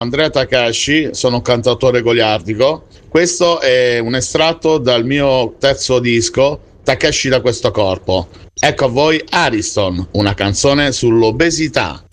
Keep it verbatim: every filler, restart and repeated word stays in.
Andrea Takashi, sono un cantautore goliardico. Questo è un estratto dal mio terzo disco, Takashi da questo corpo. Ecco a voi Ariston, una canzone sull'obesità.